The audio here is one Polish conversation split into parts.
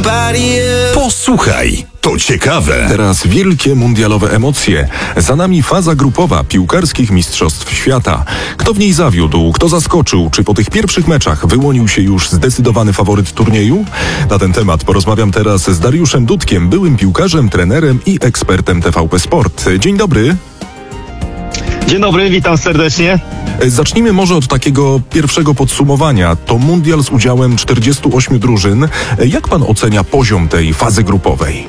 Posłuchaj, to ciekawe. Teraz wielkie mundialowe emocje. Za nami faza grupowa piłkarskich mistrzostw świata. Kto w niej zawiódł, kto zaskoczył, czy po tych pierwszych meczach wyłonił się już zdecydowany faworyt turnieju? Na ten temat porozmawiam teraz z Dariuszem Dudkiem, byłym piłkarzem, trenerem i ekspertem TVP Sport. Dzień dobry. Dzień dobry, witam serdecznie. Zacznijmy może od takiego pierwszego podsumowania. To mundial z udziałem 48 drużyn. Jak pan ocenia poziom tej fazy grupowej?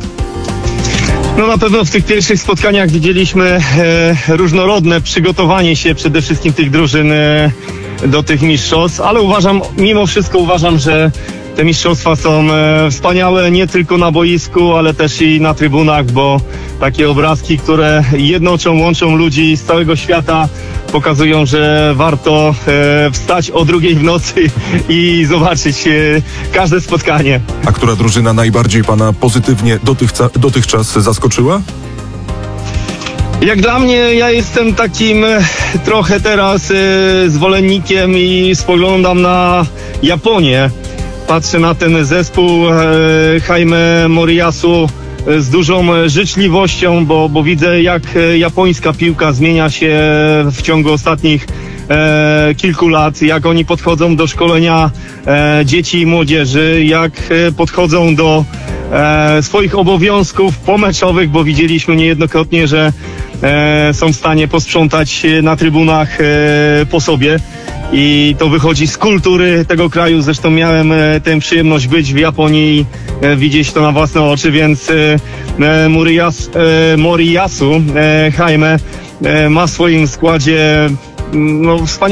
No na pewno w tych pierwszych spotkaniach widzieliśmy różnorodne przygotowanie się przede wszystkim tych drużyn do tych mistrzostw, ale mimo wszystko uważam, że te mistrzostwa są wspaniałe nie tylko na boisku, ale też i na trybunach, bo takie obrazki, które jednoczą, łączą ludzi z całego świata, pokazują, że warto wstać o 2:00 w nocy i zobaczyć każde spotkanie. A która drużyna najbardziej pana pozytywnie dotychczas zaskoczyła? Jak dla mnie, ja jestem takim trochę teraz zwolennikiem i spoglądam na Japonię. Patrzę na ten zespół Jaime Moriyasu z dużą życzliwością, bo widzę, jak japońska piłka zmienia się w ciągu ostatnich kilku lat, jak oni podchodzą do szkolenia dzieci i młodzieży, jak podchodzą do swoich obowiązków pomeczowych, bo widzieliśmy niejednokrotnie, że są w stanie posprzątać na trybunach po sobie. I to wychodzi z kultury tego kraju. Zresztą miałem tę przyjemność być w Japonii i widzieć to na własne oczy, więc Moriyasu Jaime ma w swoim składzie wspaniałe